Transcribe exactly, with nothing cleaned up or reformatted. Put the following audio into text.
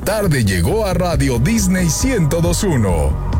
tarde llegó a Radio Disney ciento dos punto uno.